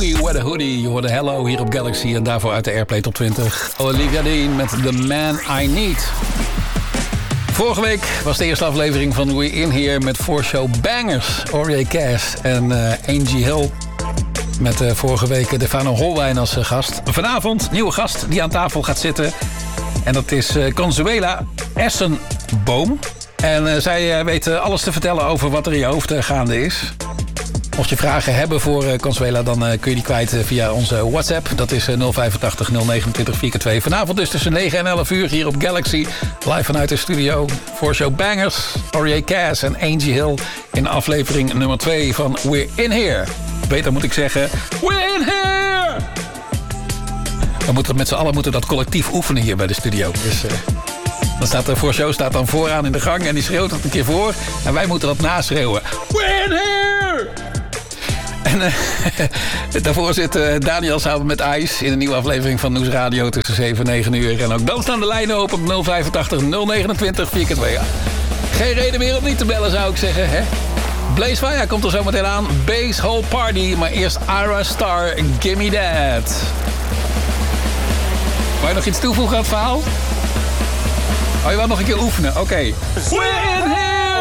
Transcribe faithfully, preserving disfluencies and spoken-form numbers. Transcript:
Boogie with a Hoodie. Je hoorde Hello hier op Galaxy en daarvoor uit de Airplay Top twintig. Olivia Dean met The Man I Need. Vorige week was de eerste aflevering van We In Here met four show bangers. Aurea Cass en uh, Angie Hill. Met uh, vorige week Defano Holwijn als uh, gast. Vanavond nieuwe gast die aan tafel gaat zitten. En dat is uh, Consuela Essenboom. En uh, zij uh, weet uh, alles te vertellen over wat er in je hoofd uh, gaande is. Mocht je vragen hebben voor uh, Consuela, dan uh, kun je die kwijt uh, via onze WhatsApp. Dat is uh, nul vijfentachtig nul negenentwintig vier keer twee. Vanavond dus tussen negen en elf uur hier op Galaxy. Live vanuit de studio. Four show bangers. Aurea Cass en Angie Hill in aflevering nummer twee van We're In Here. Beter moet ik zeggen, We're In Here! We moeten met z'n allen moeten dat collectief oefenen hier bij de studio. Dus... Uh, Dan staat de Four Show staat dan vooraan in de gang en die schreeuwt dat een keer voor. En wij moeten dat naschreeuwen. We're in here! En uh, daarvoor zit uh, Daniel samen met Ice in een nieuwe aflevering van Nieuws Radio tussen zeven en negen uur. En ook dan staan de lijnen open op nul vijfentachtig nul negenentwintig vier keer twee. Ja. Geen reden meer om niet te bellen, zou ik zeggen. Hè? Blaze Fire komt er zo meteen aan. Base Hole Party. Maar eerst Ira Star, Gimme That. Wou je nog iets toevoegen aan het verhaal? Oh, je wou nog een keer oefenen? Oké. Okay. We're in here!